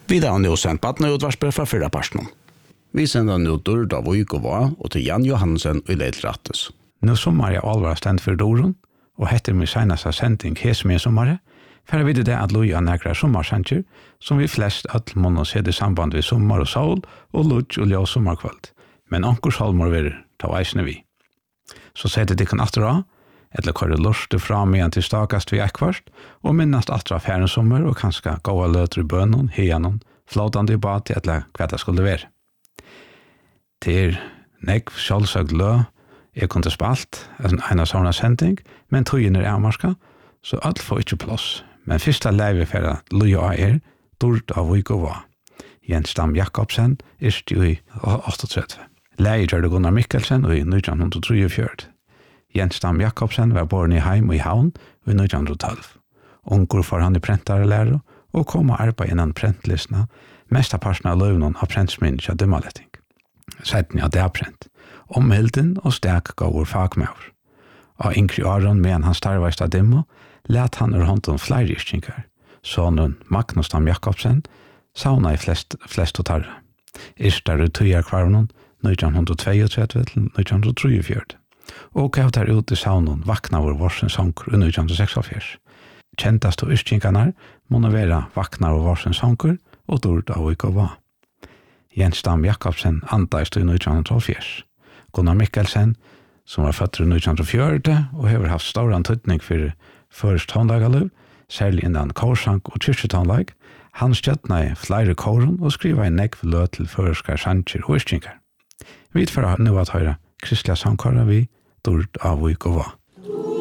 Vi har nu sendt badneutvarsper fra fyrra personen. Vi sender nu Durd av Vøyk og Vå og til Jan Johansen og Leil Rattes. Nå sommer jeg alvor stendt for Doron, og heter min seneste sending hes med sommeret, for jeg vet det at Lui er nægra sommersanger, som vi flest at måneder ser i samband ved sommer og sol, og lutj og ljøs sommerkveld. Men ankurs holmor vil ta veisne vi. Så setter de kan atra, eller kører lorste fram igjen til stakast vi ekvarst, og minnast atra færen sommer, og kanskje gåa løter i bønnen, heianon, flåtande i bad, eller hva det skulle være. Til negv, sjálfsagt lø, jeg kunne spalt, en av sånne sending, men tøyen er avmarska, så alt får ikke plass. Men fyrsta leive for at Luja Durd av Vøyk og Vå. Jens Dam Jakobsen jo i 38. Leie gjør det Gunnar Mikkelsen i 1943. Jens Dam Jakobsen var born i heim og i havn i 1912. Ungur får han i prentarelære og kom og arbeid innan prentlistene, mest av parten av løvnen av prentsminn til dømmeletting. Seiten av det er prent. Omhilden og stek gav vår fagmøver. Av yngre åren med han starveist av dimmo, let han ur hånden flere yrkinger. Sonen Magnus Dam Jakobsen sauna i flest og tarre. Irstar ut tøyer kvarvnen 1932-1943. Og gav der ut i saunen vakna vår vorsens sanker i 1946. Kjentast og yrkingarna måne være vakna vår vorsens sanker og Durd av Vøyk og Vå. Jens Dam Jakobsen andaist i 1912. Gunnar Mikkelsen, som var født i 1904 og har haft stor antydning for først håndlagaløv, særlig innan korsang og kyrkjetåndlag, han stjøtna i flere kåren og skriva i negv lø til føreskar sanger og yrkingar. Vi får nu at høyre kristelige sangkårer vi Durd av Vøyk og Vå.